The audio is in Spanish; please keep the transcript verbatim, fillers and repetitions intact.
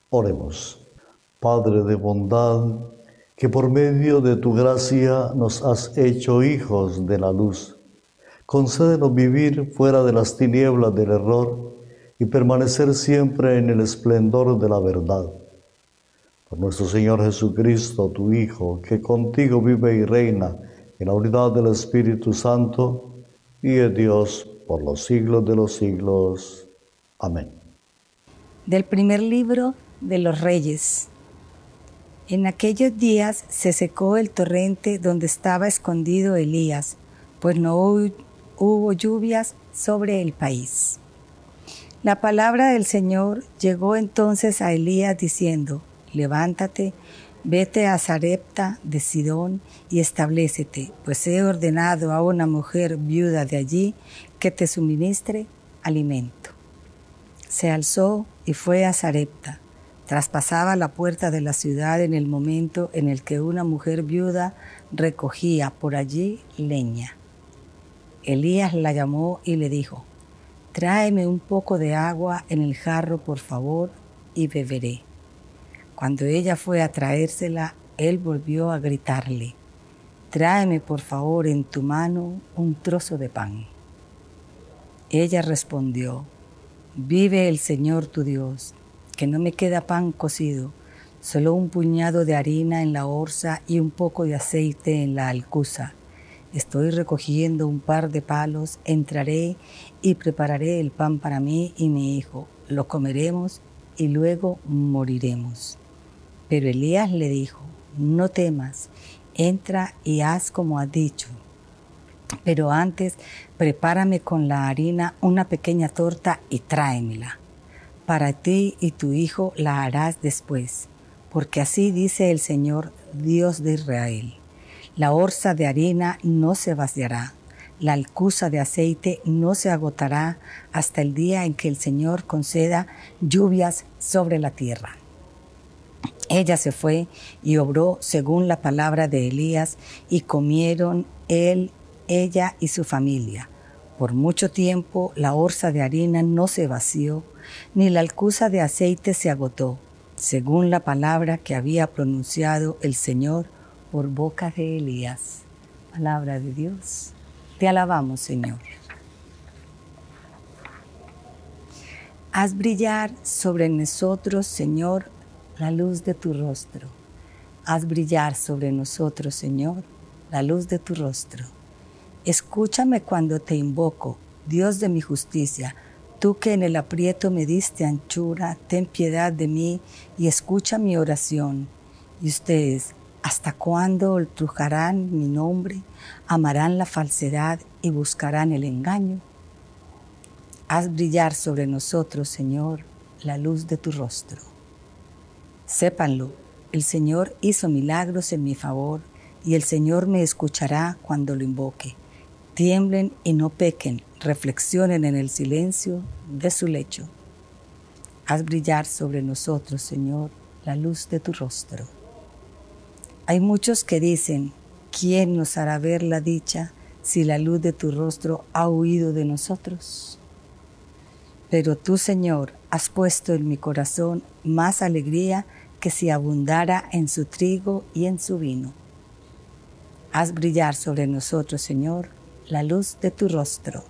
Oremos. Padre de bondad, que por medio de tu gracia nos has hecho hijos de la luz, concédenos vivir fuera de las tinieblas del error y permanecer siempre en el esplendor de la verdad. Por nuestro Señor Jesucristo, tu Hijo, que contigo vive y reina en la unidad del Espíritu Santo, y es Dios por los siglos de los siglos. Amén. Del primer libro de los Reyes. En aquellos días se secó el torrente donde estaba escondido Elías, pues no hubo lluvias sobre el país. La palabra del Señor llegó entonces a Elías diciendo: levántate, vete a Sarepta de Sidón y establécete, pues he ordenado a una mujer viuda de allí que te suministre alimento. Se alzó y fue a Sarepta. Traspasaba la puerta de la ciudad en el momento en el que una mujer viuda recogía por allí leña. Elías la llamó y le dijo: tráeme un poco de agua en el jarro, por favor, y beberé. Cuando ella fue a traérsela, él volvió a gritarle: tráeme, por favor, en tu mano un trozo de pan. Ella respondió: vive el Señor tu Dios, que no me queda pan cocido, solo un puñado de harina en la orza y un poco de aceite en la alcuza. Estoy recogiendo un par de palos, entraré y prepararé el pan para mí y mi hijo. Lo comeremos y luego moriremos. Pero Elías le dijo: no temas, entra y haz como has dicho. Pero antes, prepárame con la harina una pequeña torta y tráemela. Para ti y tu hijo la harás después, porque así dice el Señor, Dios de Israel: la orza de harina no se vaciará, la alcuza de aceite no se agotará hasta el día en que el Señor conceda lluvias sobre la tierra. Ella se fue y obró según la palabra de Elías, y comieron él, ella y su familia. Por mucho tiempo la orza de harina no se vació, ni la alcuza de aceite se agotó, según la palabra que había pronunciado el Señor por boca de Elías. Palabra de Dios. Te alabamos, Señor. Haz brillar sobre nosotros, Señor, la luz de tu rostro. Haz brillar sobre nosotros, Señor, la luz de tu rostro. Escúchame cuando te invoco, Dios de mi justicia. Tú que en el aprieto me diste anchura, ten piedad de mí y escucha mi oración. Y ustedes, ¿hasta cuándo ultrajarán mi nombre? ¿Amarán la falsedad y buscarán el engaño? Haz brillar sobre nosotros, Señor, la luz de tu rostro. Sépanlo, el Señor hizo milagros en mi favor, y el Señor me escuchará cuando lo invoque. Tiemblen y no pequen, reflexionen en el silencio de su lecho. Haz brillar sobre nosotros, Señor, la luz de tu rostro. Hay muchos que dicen: ¿quién nos hará ver la dicha si la luz de tu rostro ha huido de nosotros? Pero tú, Señor, has puesto en mi corazón más alegría que si abundara en su trigo y en su vino. Haz brillar sobre nosotros, Señor, la luz de tu rostro.